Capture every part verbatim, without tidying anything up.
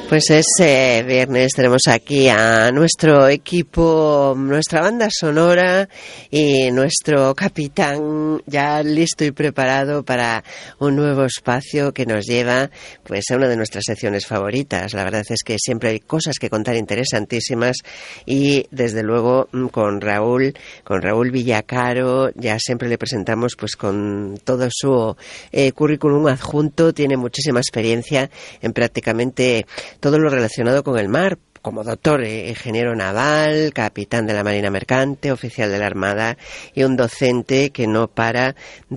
Pues ese viernes tenemos aquí a nuestro equipo, nuestra banda sonora y nuestro capitán ya listo y preparado para un nuevo espacio que nos lleva pues a una de nuestras secciones favoritas. La verdad es que siempre hay cosas que contar interesantísimas y desde luego con Raúl, con Raúl Villacaro ya siempre le presentamos pues con todo su eh, currículum adjunto. Tiene muchísima experiencia en prácticamente todo lo relacionado con el mar, como doctor, eh, ingeniero naval, capitán de la Marina Mercante, oficial de la Armada y un docente que no para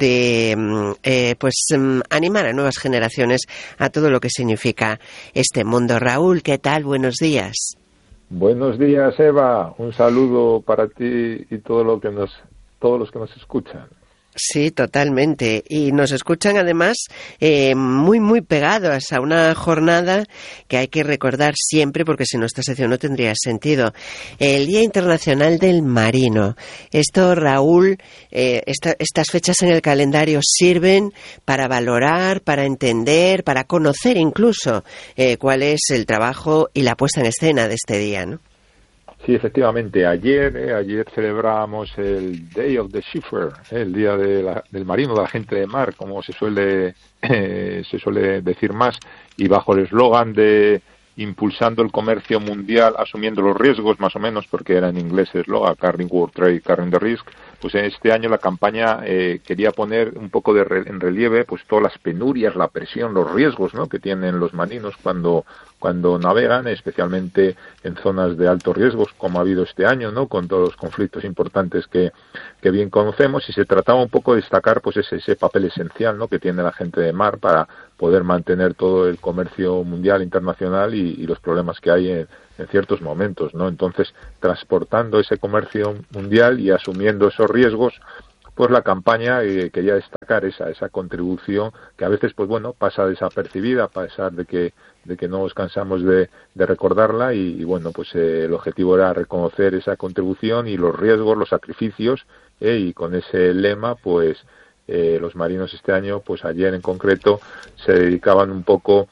de eh, pues animar a nuevas generaciones a todo lo que significa este mundo. Raúl, ¿qué tal? Buenos días. Buenos días, Eva. Un saludo para ti y todo lo que nos, todos los que nos escuchan. Sí, totalmente. Y nos escuchan además eh, muy, muy pegados a una jornada que hay que recordar siempre porque si no esta sección no tendría sentido. El Día Internacional del Marino. Esto, Raúl, eh, esta, estas fechas en el calendario sirven para valorar, para entender, para conocer incluso eh, cuál es el trabajo y la puesta en escena de este día, ¿no? Sí, efectivamente. Ayer, eh, ayer celebramos el Day of the Seafarer, eh, el Día de la, del Marino, de la gente de mar, como se suele eh, se suele decir más, y bajo el eslogan de impulsando el comercio mundial, asumiendo los riesgos, más o menos, porque era en inglés el eslogan, Carrying World Trade, Carrying the Risk. Pues en este año la campaña eh, quería poner un poco de re, en relieve pues todas las penurias, la presión, los riesgos, ¿no?, que tienen los marinos cuando cuando navegan, especialmente en zonas de altos riesgos, como ha habido este año, ¿no?, con todos los conflictos importantes que, que bien conocemos, y se trataba un poco de destacar pues ese, ese papel esencial, ¿no?, que tiene la gente de mar para poder mantener todo el comercio mundial, internacional y, y los problemas que hay en, en ciertos momentos, ¿no? Entonces, transportando ese comercio mundial y asumiendo esos riesgos, pues la campaña eh, quería destacar esa esa contribución que a veces pues bueno pasa desapercibida a pesar de que de que no nos cansamos de, de recordarla y, y bueno pues eh, el objetivo era reconocer esa contribución y los riesgos, los sacrificios eh, y con ese lema pues eh, los marinos este año pues ayer en concreto se dedicaban un poco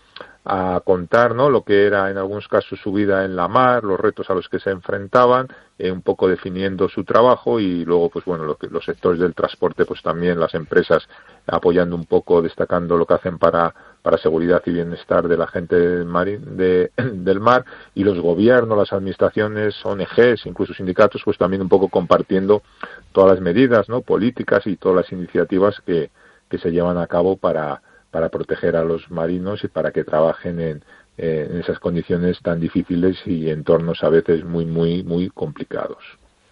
a contar, ¿no?, lo que era en algunos casos su vida en la mar, los retos a los que se enfrentaban, eh, un poco definiendo su trabajo y luego pues bueno lo que, los sectores del transporte pues también las empresas apoyando un poco, destacando lo que hacen para para seguridad y bienestar de la gente del mar, de, del mar y los gobiernos, las administraciones, O N Ges, incluso sindicatos pues también un poco compartiendo todas las medidas, ¿no?, políticas y todas las iniciativas que que se llevan a cabo para para proteger a los marinos y para que trabajen en, eh, en esas condiciones tan difíciles y entornos a veces muy, muy, muy complicados.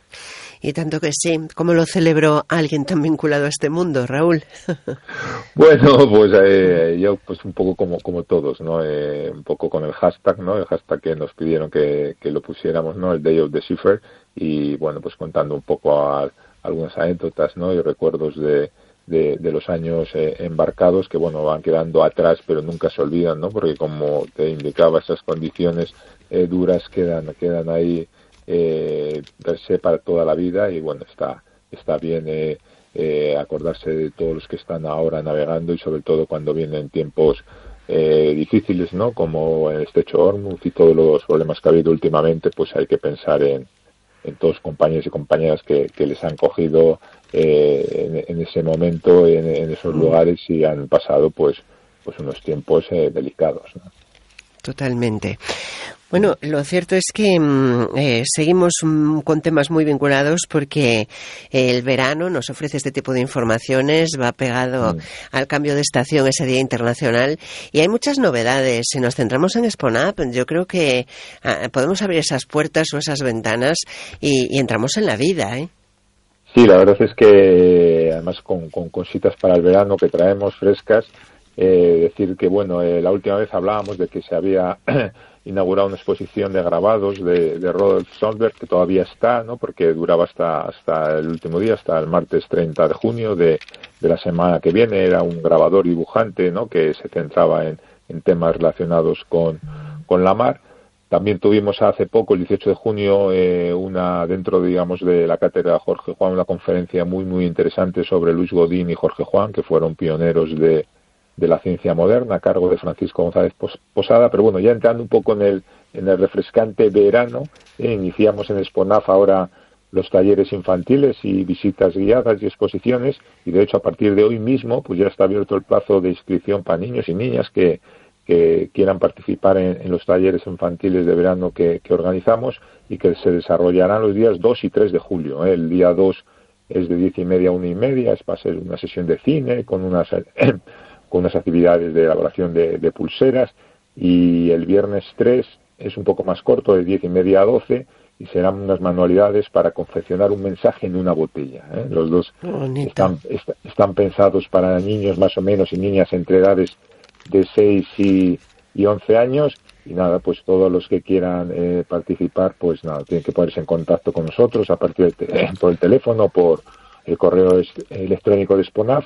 Y tanto que sí. ¿Cómo lo celebró alguien tan vinculado a este mundo, Raúl? Bueno, pues eh, yo pues un poco como como todos, ¿no? Eh, un poco con el hashtag, ¿no? El hashtag que nos pidieron que, que lo pusiéramos, ¿no? El Day of the Seafarer y bueno, pues contando un poco a, algunas anécdotas, ¿no?, y recuerdos de De, de los años eh, embarcados que bueno van quedando atrás pero nunca se olvidan, ¿no?, porque como te indicaba esas condiciones eh, duras quedan quedan ahí eh, verse para toda la vida y bueno está está bien eh, eh, acordarse de todos los que están ahora navegando y sobre todo cuando vienen tiempos eh, difíciles, ¿no?, como el estrecho Hormuz y todos los problemas que ha habido últimamente, pues hay que pensar en en todos los compañeros y compañeras que, que les han cogido eh, en, en ese momento, en, en esos lugares y han pasado pues pues unos tiempos eh, delicados, ¿no? Totalmente. Bueno, lo cierto es que eh, seguimos mm, con temas muy vinculados porque el verano nos ofrece este tipo de informaciones, va pegado mm. al cambio de estación ese Día Internacional y hay muchas novedades. Si nos centramos en SponUp, yo creo que ah, podemos abrir esas puertas o esas ventanas y, y entramos en la vida, ¿eh? Sí, la verdad es que además con, con cositas para el verano que traemos frescas, eh, decir que bueno, eh, la última vez hablábamos de que se había inaugurado una exposición de grabados de, de Rodolph Sundberg que todavía está, ¿no?, porque duraba hasta hasta el último día, hasta el martes treinta de junio de, de la semana que viene. Era un grabador y dibujante, ¿no?, que se centraba en, en temas relacionados con, con la mar. También tuvimos hace poco, el dieciocho de junio, eh, una dentro, digamos, de la cátedra Jorge Juan, una conferencia muy, muy interesante sobre Luis Godín y Jorge Juan, que fueron pioneros de, de la ciencia moderna, a cargo de Francisco González Posada. Pero bueno, ya entrando un poco en el, en el refrescante verano, eh, iniciamos en Esponaf ahora los talleres infantiles y visitas guiadas y exposiciones, y de hecho a partir de hoy mismo pues ya está abierto el plazo de inscripción para niños y niñas que, que quieran participar en, en los talleres infantiles de verano que, que organizamos y que se desarrollarán los días dos y tres de julio. ¿eh? El día dos es de diez y media a una y media, es para ser una sesión de cine con unas, con unas actividades de elaboración de, de pulseras, y el viernes tres es un poco más corto, de diez y media a doce, y serán unas manualidades para confeccionar un mensaje en una botella. ¿eh? Los dos están, est- están pensados para niños más o menos y niñas entre edades de seis y, y once años, y nada, pues todos los que quieran eh, participar, pues nada, tienen que ponerse en contacto con nosotros a partir de te- por el teléfono, por el correo est- electrónico de Esponaf.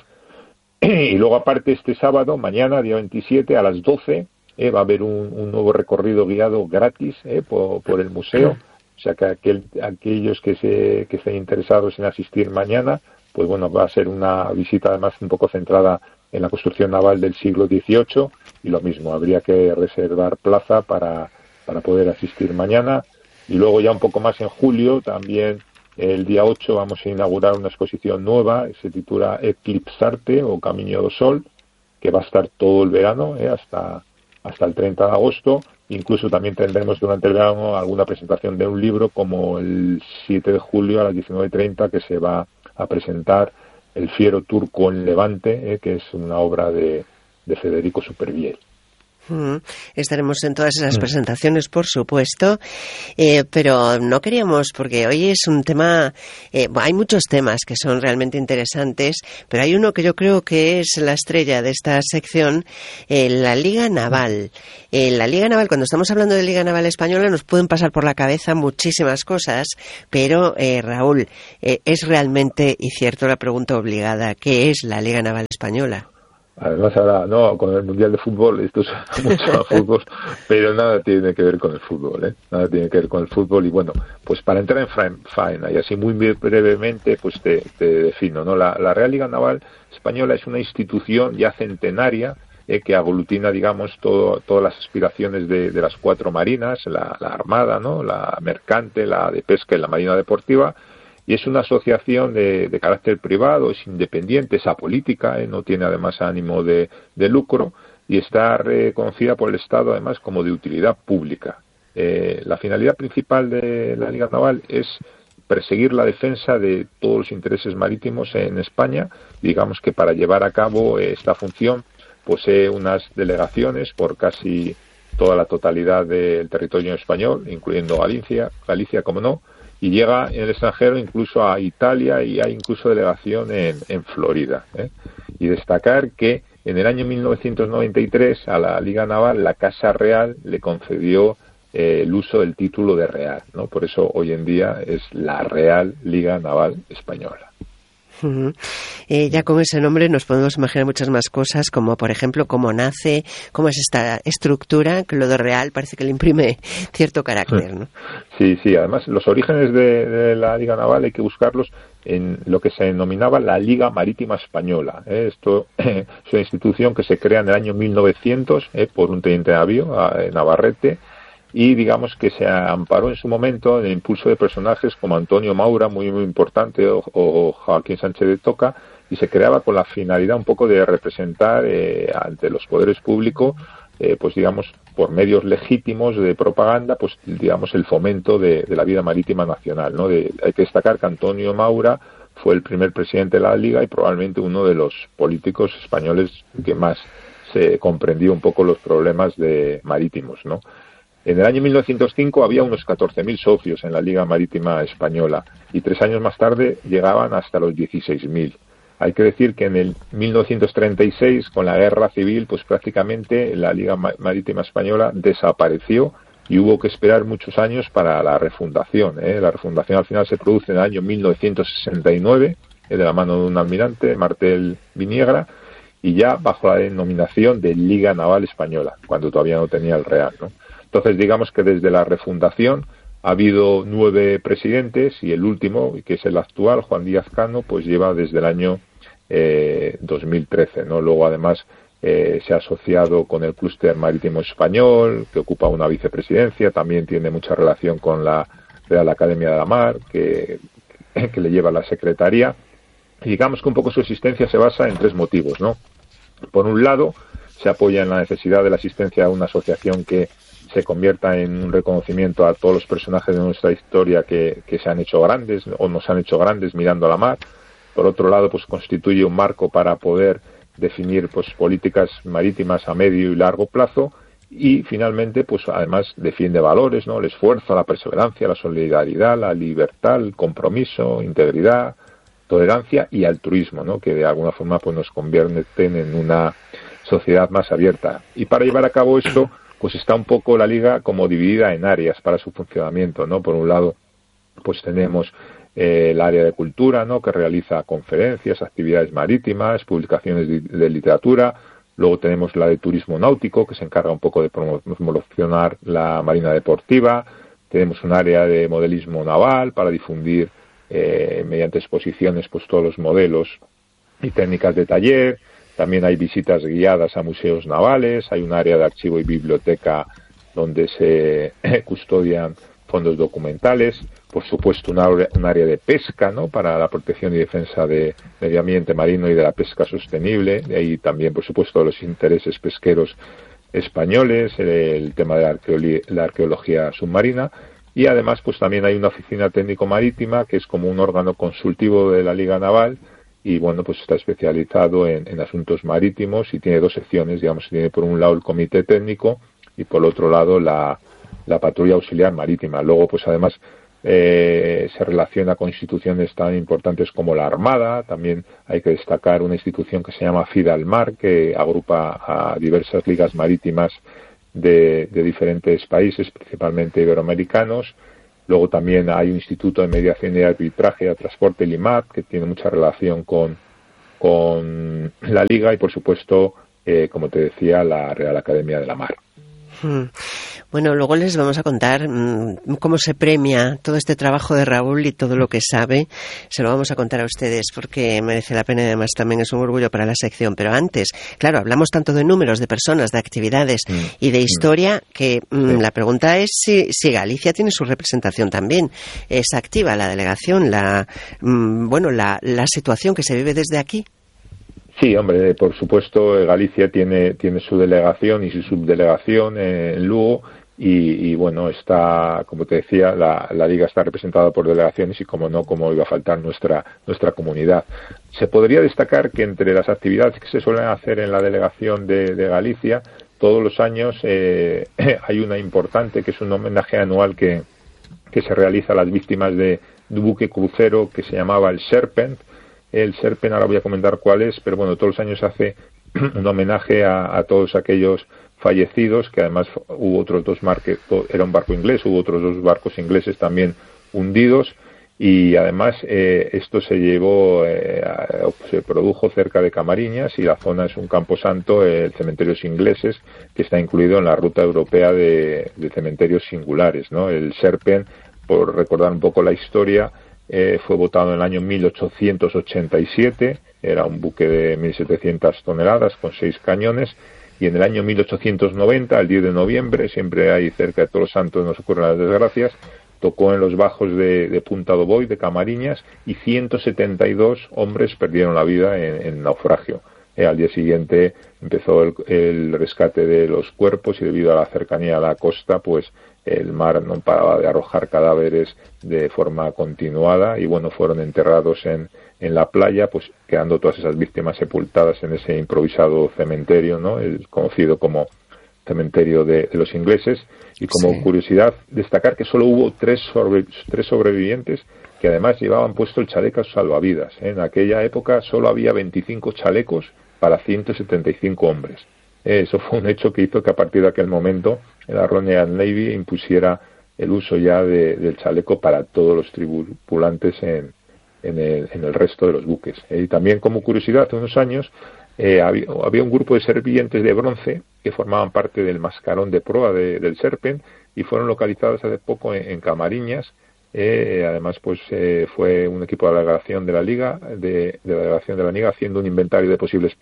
Y luego aparte este sábado, mañana, día veintisiete, a las doce, eh, va a haber un, un nuevo recorrido guiado gratis eh, por, por el museo. O sea que aquel, aquellos que se que estén interesados en asistir mañana, pues bueno, va a ser una visita además un poco centrada en la construcción naval del siglo dieciocho, y lo mismo, habría que reservar plaza para, para poder asistir mañana. Y luego ya un poco más en julio, también el día ocho vamos a inaugurar una exposición nueva, se titula Eclipsarte o Camino do Sol, que va a estar todo el verano, eh, hasta, hasta el treinta de agosto. Incluso también tendremos durante el verano alguna presentación de un libro, como el siete de julio a las diecinueve treinta, que se va a presentar El fiero turco en Levante, eh, que es una obra de, de Federico Superbiel. Mm, estaremos en todas esas presentaciones, por supuesto, eh, pero no queríamos, porque hoy es un tema, eh, hay muchos temas que son realmente interesantes, pero hay uno que yo creo que es la estrella de esta sección, eh, la Liga Naval. Eh, la Liga Naval, cuando estamos hablando de Liga Naval Española, nos pueden pasar por la cabeza muchísimas cosas, pero eh, Raúl, eh, es realmente y cierto la pregunta obligada, ¿qué es la Liga Naval Española? Además ahora, no, con el Mundial de Fútbol, esto es mucho fútbol, pero nada tiene que ver con el fútbol, ¿eh? Nada tiene que ver con el fútbol. Y bueno, pues para entrar en faena, y así muy brevemente, pues te, te defino, ¿no? La, la Real Liga Naval Española es una institución ya centenaria, eh, que aglutina, digamos, todo, todas las aspiraciones de, de las cuatro marinas, la, la Armada, ¿no? La mercante, la de pesca y la marina deportiva. Y es una asociación de, de carácter privado, es independiente, es apolítica, ¿eh? No tiene además ánimo de, de lucro, y está reconocida por el Estado además como de utilidad pública. Eh, la finalidad principal de la Liga Naval es perseguir la defensa de todos los intereses marítimos en España. Digamos que para llevar a cabo esta función posee unas delegaciones por casi toda la totalidad del territorio español, incluyendo Galicia, Galicia como no, y llega en el extranjero incluso a Italia, y hay incluso delegación en, en Florida. ¿eh? Y destacar que en el año mil novecientos noventa y tres a la Liga Naval la Casa Real le concedió eh, el uso del título de Real, ¿no? Por eso hoy en día es la Real Liga Naval Española. Uh-huh. Eh, ya con ese nombre nos podemos imaginar muchas más cosas, como por ejemplo cómo nace, cómo es esta estructura, que lo de Real parece que le imprime cierto carácter, ¿no? Sí, sí, además los orígenes de, de la Liga Naval hay que buscarlos en lo que se denominaba la Liga Marítima Española. ¿eh? Esto eh, es una institución que se crea en el año mil novecientos eh, por un teniente de navío, eh, Navarrete, y digamos que se amparó en su momento en el impulso de personajes como Antonio Maura, muy muy importante, o, o Joaquín Sánchez de Toca, y se creaba con la finalidad un poco de representar eh, ante los poderes públicos, eh, pues digamos, por medios legítimos de propaganda, pues digamos el fomento de, de la vida marítima nacional, ¿no? De, hay que destacar que Antonio Maura fue el primer presidente de la Liga y probablemente uno de los políticos españoles que más se comprendió un poco los problemas de marítimos, ¿no? En el año mil novecientos cinco había unos catorce mil socios en la Liga Marítima Española, y tres años más tarde llegaban hasta los dieciséis mil. Hay que decir que en el mil novecientos treinta y seis, con la Guerra Civil, pues prácticamente la Liga Marítima Española desapareció y hubo que esperar muchos años para la refundación. ¿eh? La refundación al final se produce en el año mil novecientos sesenta y nueve, eh, de la mano de un almirante, Martel Viniegra, y ya bajo la denominación de Liga Naval Española, cuando todavía no tenía el Real, ¿no? Entonces, digamos que desde la refundación ha habido nueve presidentes, y el último, que es el actual, Juan Díaz Cano, pues lleva desde el año eh, dos mil trece, ¿no? Luego, además, eh, se ha asociado con el clúster marítimo español, que ocupa una vicepresidencia, también tiene mucha relación con la Real Academia de la Mar, que, que le lleva la secretaría. Y digamos que un poco su existencia se basa en tres motivos, ¿no? Por un lado, se apoya en la necesidad de la existencia de una asociación que se convierta en un reconocimiento a todos los personajes de nuestra historia que, que se han hecho grandes o nos han hecho grandes mirando a la mar. Por otro lado, pues constituye un marco para poder definir pues políticas marítimas a medio y largo plazo. Y finalmente, pues además defiende valores, ¿no? El esfuerzo, la perseverancia, la solidaridad, la libertad, el compromiso, integridad, tolerancia y altruismo, ¿no? Que de alguna forma pues nos convierten en una sociedad más abierta. Y para llevar a cabo esto, pues está un poco la Liga como dividida en áreas para su funcionamiento, ¿no? Por un lado, pues tenemos eh, el área de cultura, ¿no? Que realiza conferencias, actividades marítimas, publicaciones de, de literatura. Luego tenemos la de turismo náutico, que se encarga un poco de promocionar la marina deportiva. Tenemos un área de modelismo naval para difundir eh, mediante exposiciones pues todos los modelos y técnicas de taller. También hay visitas guiadas a museos navales, hay un área de archivo y biblioteca donde se custodian fondos documentales, por supuesto un área, un área de pesca, ¿no? Para la protección y defensa de medio ambiente marino y de la pesca sostenible, y ahí también por supuesto los intereses pesqueros españoles, el tema de la, arqueología, la arqueología submarina, y además pues también hay una oficina técnico-marítima que es como un órgano consultivo de la Liga Naval. Y bueno, pues está especializado en, en asuntos marítimos y tiene dos secciones, digamos, tiene por un lado el comité técnico y por otro lado la, la patrulla auxiliar marítima. Luego, pues además eh, se relaciona con instituciones tan importantes como la Armada. También hay que destacar una institución que se llama FIDALMAR, que agrupa a diversas ligas marítimas de, de diferentes países, principalmente iberoamericanos. Luego también hay un Instituto de Mediación y Arbitraje de Transporte, el I M A T, que tiene mucha relación con, con la Liga y, por supuesto, eh, como te decía, la Real Academia de la Mar. Bueno, luego les vamos a contar mmm, cómo se premia todo este trabajo de Raúl y todo lo que sabe. Se lo vamos a contar a ustedes porque merece la pena y además también es un orgullo para la sección. Pero antes, claro, hablamos tanto de números, de personas, de actividades mm. y de historia que mmm, sí. La pregunta es si, si Galicia tiene su representación también. ¿Es activa la delegación, la mmm, bueno, la, la situación que se vive desde aquí? Sí, hombre, por supuesto, Galicia tiene tiene su delegación y su subdelegación en Lugo y, y bueno, está, como te decía, la, la Liga está representada por delegaciones y, como no, como iba a faltar nuestra nuestra comunidad. Se podría destacar que entre las actividades que se suelen hacer en la delegación de, de Galicia, todos los años eh, hay una importante que es un homenaje anual que, que se realiza a las víctimas de, de un buque crucero que se llamaba el Serpent. El Serpent, ahora voy a comentar cuál es, pero bueno, todos los años se hace un homenaje a, a todos aquellos fallecidos, que además hubo otros dos barcos, era un barco inglés, hubo otros dos barcos ingleses también hundidos, y además eh, esto se llevó, eh, se produjo cerca de Camariñas, y la zona es un camposanto, eh, cementerios ingleses, que está incluido en la ruta europea de, de cementerios singulares, ¿no? El Serpent, por recordar un poco la historia, Eh, fue votado en el año mil ochocientos ochenta y siete, era un buque de mil setecientas toneladas con seis cañones, y en el año mil ochocientos noventa, el diez de noviembre, siempre hay cerca de Todos los Santos, nos ocurren las desgracias, tocó en los bajos de, de Punta do Boi, de Camariñas, y ciento setenta y dos hombres perdieron la vida en, en naufragio. Eh, al día siguiente empezó el, el rescate de los cuerpos y debido a la cercanía a la costa, pues el mar no paraba de arrojar cadáveres de forma continuada y bueno, fueron enterrados en, en la playa, pues quedando todas esas víctimas sepultadas en ese improvisado cementerio, ¿no? El conocido como cementerio de, de los ingleses. Y como sí. curiosidad, destacar que solo hubo tres, sobre, tres sobrevivientes que además llevaban puesto el chaleco salvavidas, ¿eh? En aquella época solo había veinticinco chalecos para ciento setenta y cinco hombres. Eso fue un hecho que hizo que a partir de aquel momento la Royal Navy impusiera el uso ya de, del chaleco para todos los tripulantes en, en, el, en el resto de los buques. Y también, como curiosidad, hace unos años eh, había, había un grupo de serpientes de bronce que formaban parte del mascarón de proa de, del Serpent y fueron localizados hace poco en, en Camariñas. Eh, además, pues eh, fue un equipo de la delegación de la Liga, de, de la delegación de la Liga, haciendo un inventario de posibles plez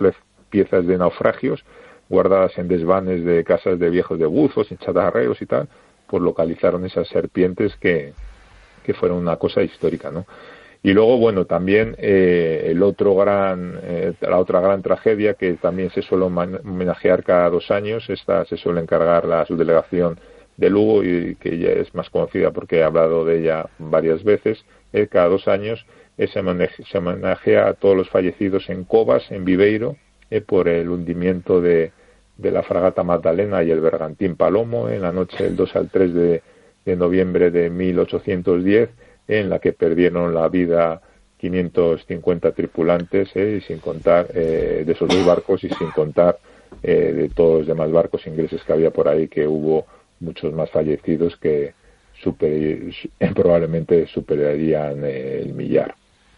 piezas de naufragios guardadas en desvanes de casas de viejos de buzos, en chatarreros y tal, pues localizaron esas serpientes que, que fueron una cosa histórica, ¿no? Y luego, bueno, también eh, el otro gran, eh, la otra gran tragedia que también se suele homenajear cada dos años, esta se suele encargar la subdelegación de Lugo y que ya es más conocida porque he hablado de ella varias veces, eh, cada dos años eh, se, homenajea, se homenajea a todos los fallecidos en Covas, en Viveiro, eh, por el hundimiento de de la fragata Magdalena y el bergantín Palomo en la noche del dos al tres de, de noviembre de mil ochocientos diez, en la que perdieron la vida quinientos cincuenta tripulantes, eh, y sin contar eh, de esos dos barcos y sin contar eh, de todos los demás barcos ingleses que había por ahí, que hubo muchos más fallecidos que super, probablemente superarían eh, el millar.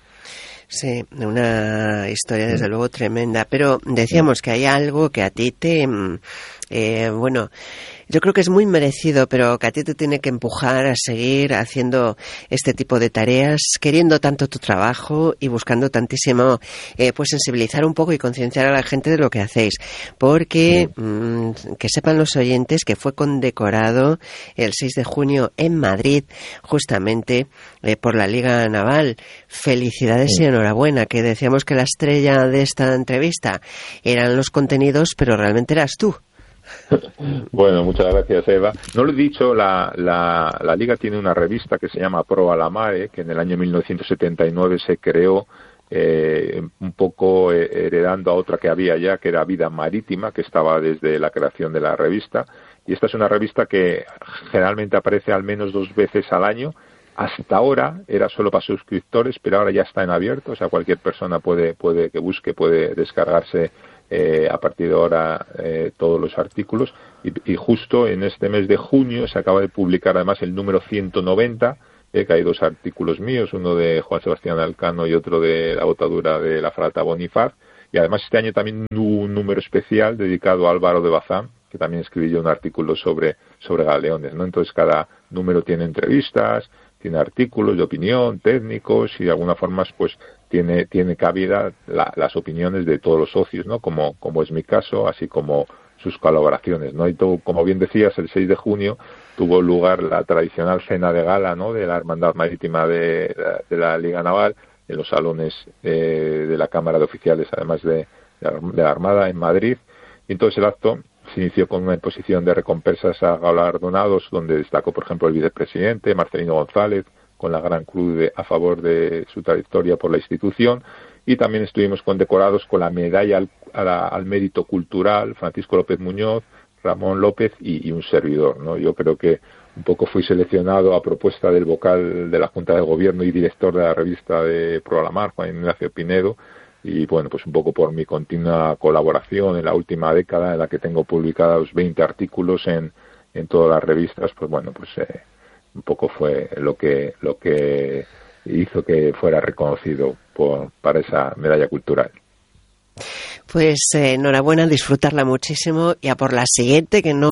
Sí, una historia desde luego tremenda, pero decíamos que hay algo que a ti te, eh, bueno, yo creo que es muy merecido, pero que a ti te tiene que empujar a seguir haciendo este tipo de tareas, queriendo tanto tu trabajo y buscando tantísimo, eh, pues sensibilizar un poco y concienciar a la gente de lo que hacéis, porque mmm, que sepan los oyentes que fue condecorado el seis de junio en Madrid, justamente eh, por la Liga Naval. Felicidades y enhorabuena, que decíamos que la estrella de esta entrevista eran los contenidos, pero realmente eras tú. Bueno, muchas gracias, Eva. No lo he dicho, la, la, la Liga tiene una revista que se llama Pro a la Mare, que en el año mil novecientos setenta y nueve se creó eh, un poco eh, heredando a otra que había ya, que era Vida Marítima, que estaba desde la creación de la revista. Y esta es una revista que generalmente aparece al menos dos veces al año. Hasta ahora era solo para suscriptores, pero ahora ya está en abierto, o sea, cualquier persona puede, puede que busque, puede descargarse Eh, a partir de ahora eh, todos los artículos y, y justo en este mes de junio se acaba de publicar además el número ciento noventa, eh, que hay dos artículos míos, uno de Juan Sebastián Alcano y otro de la botadura de la fragata Bonifaz, y además este año también un número especial dedicado a Álvaro de Bazán, que también escribí yo un artículo sobre, sobre galeones, ¿no? Entonces cada número tiene entrevistas, tiene artículos de opinión, técnicos, y de alguna forma pues tiene tiene cabida la, las opiniones de todos los socios, ¿no? Como como es mi caso, así como sus colaboraciones, ¿no? Y todo, como bien decías, el seis de junio tuvo lugar la tradicional cena de gala, ¿no? De la Hermandad Marítima de, de la Liga Naval, en los salones eh, de la Cámara de Oficiales, además de, de la Armada, en Madrid. Y entonces el acto se inició con una exposición de recompensas a galardonados, donde destacó, por ejemplo, el vicepresidente Marcelino González, con la Gran Cruz de, a favor de su trayectoria por la institución, y también estuvimos condecorados con la medalla al, a la, al mérito cultural, Francisco López Muñoz, Ramón López y, y un servidor, ¿no? Yo creo que un poco fui seleccionado a propuesta del vocal de la Junta de Gobierno y director de la revista de Pro a la Mar, Juan Ignacio Pinedo, y bueno, pues un poco por mi continua colaboración en la última década, en la que tengo publicados veinte artículos en, en todas las revistas, pues bueno, pues eh, un poco fue lo que lo que hizo que fuera reconocido por, para esa medalla cultural. Pues eh, enhorabuena, disfrutarla muchísimo y a por la siguiente, que no